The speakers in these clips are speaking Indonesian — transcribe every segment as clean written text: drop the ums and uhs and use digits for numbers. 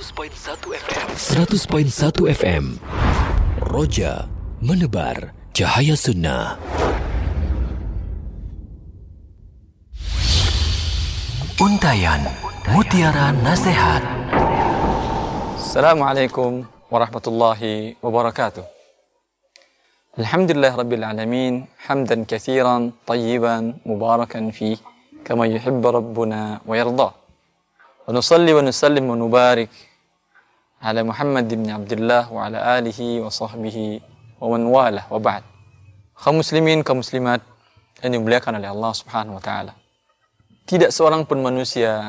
100.1 FM. 100.1 FM. Roja menebar cahaya sunnah. Untayan Mutiara Nasihat. Assalamualaikum warahmatullahi wabarakatuh. Alhamdulillah Rabbil Alamin. Hamdan kathiran, tayyiban, mubarakan fih, kama yuhibbu Rabbuna wa yardah. Wa nusalli wa nusallim wa nubarik ala Muhammad ibn Abdullah wa ala alihi wa sahbihi wa man walah wa ba'd. Kaum muslimin, kaum muslimat yang dimuliakan oleh Allah Subhanahu wa taala. Tidak seorang pun manusia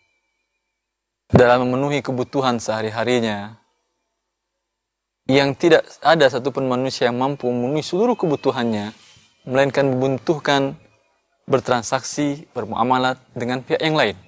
dalam memenuhi kebutuhan sehari-harinya yang tidak ada satupun manusia yang mampu memenuhi seluruh kebutuhannya, melainkan membutuhkan bertransaksi, bermuamalat dengan pihak yang lain.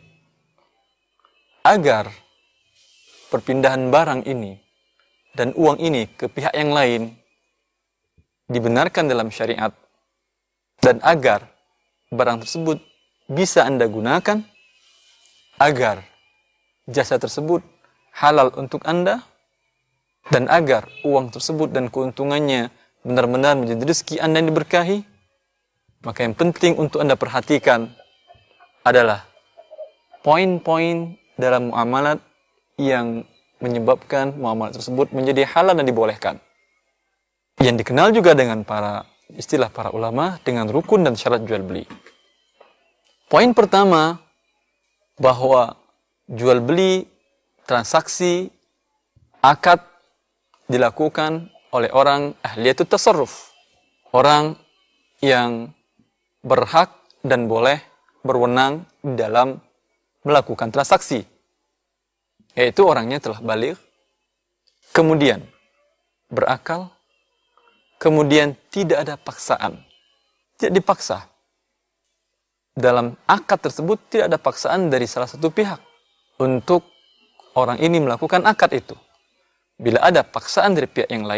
Agar perpindahan barang ini dan uang ini ke pihak yang lain dibenarkan dalam syariat, dan agar barang tersebut bisa Anda gunakan, agar jasa tersebut halal untuk Anda, dan agar uang tersebut dan keuntungannya benar-benar menjadi rezeki Anda yang diberkahi, maka yang penting untuk Anda perhatikan adalah poin-poin dalam muamalat yang menyebabkan muamalat tersebut menjadi halal dan dibolehkan, yang dikenal juga dengan istilah para ulama dengan rukun dan syarat jual beli. Poin pertama, bahwa jual beli, transaksi, akad dilakukan oleh orang ahliyatut tasarruf, orang yang berhak dan boleh berwenang dalam melakukan transaksi, yaitu orangnya telah baligh, kemudian berakal, kemudian tidak ada paksaan, tidak dipaksa. Dalam akad tersebut tidak ada paksaan dari salah satu pihak untuk orang ini melakukan akad itu. Bila ada paksaan dari pihak yang lain,